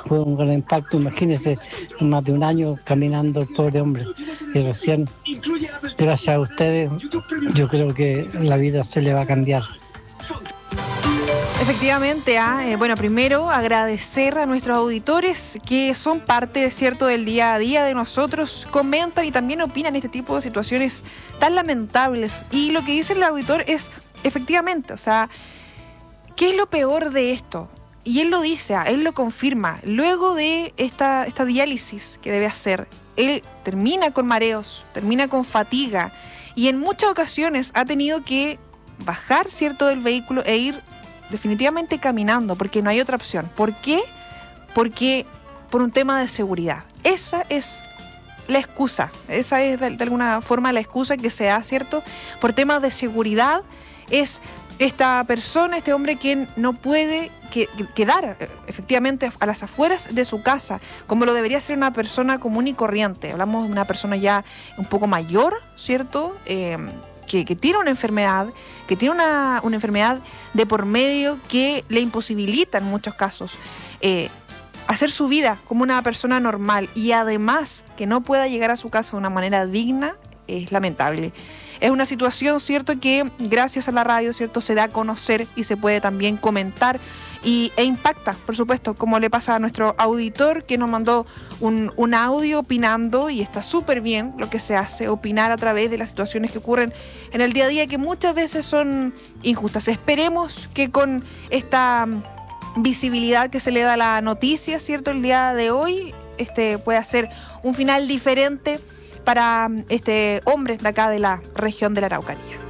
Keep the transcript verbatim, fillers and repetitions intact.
fue un gran impacto. Imagínense, más de un año caminando el pobre hombre. Y recién, gracias a ustedes, yo creo que la vida se le va a cambiar. Efectivamente, ¿ah? eh, bueno, primero agradecer a nuestros auditores que son parte, cierto, del día a día de nosotros, comentan y también opinan este tipo de situaciones tan lamentables. Y lo que dice el auditor es, efectivamente, o sea, ¿qué es lo peor de esto? Y él lo dice, ah, él lo confirma. Luego de esta, esta diálisis que debe hacer, él termina con mareos, termina con fatiga y en muchas ocasiones ha tenido que bajar, cierto, del vehículo e ir definitivamente caminando, porque no hay otra opción. ¿Por qué? Porque por un tema de seguridad. Esa es la excusa, esa es de, de alguna forma la excusa que se da, ¿cierto? Por temas de seguridad, es esta persona, este hombre quien no puede que, que, quedar efectivamente a las afueras de su casa, como lo debería ser una persona común y corriente. Hablamos de una persona ya un poco mayor, ¿cierto? Eh, Que, que tiene una enfermedad, que tiene una, una enfermedad de por medio que le imposibilita en muchos casos eh, hacer su vida como una persona normal, y además que no pueda llegar a su casa de una manera digna, es lamentable. Es una situación, ¿cierto?, que gracias a la radio, ¿cierto?, se da a conocer y se puede también comentar y, e impacta, por supuesto, como le pasa a nuestro auditor que nos mandó un, un audio opinando, y está súper bien lo que se hace, opinar a través de las situaciones que ocurren en el día a día, que muchas veces son injustas. Esperemos que con esta visibilidad que se le da a la noticia, ¿cierto?, el día de hoy, este pueda ser un final diferente para este hombre de acá de la región de la Araucanía.